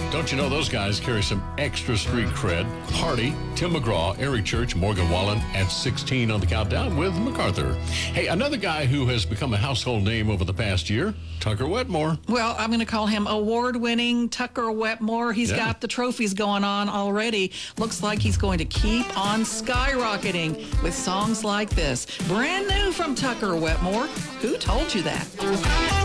Don't you know those guys carry some extra street cred? Hardy, Tim McGraw, Eric Church, Morgan Wallen at 16 on the countdown with MacArthur. Hey, another guy who has become a household name over the past year, Tucker Wetmore. Well, I'm going to call him award-winning Tucker Wetmore. He's got the trophies going on already. Looks like he's going to keep on skyrocketing with songs like this. Brand new from Tucker Wetmore. Who told you that?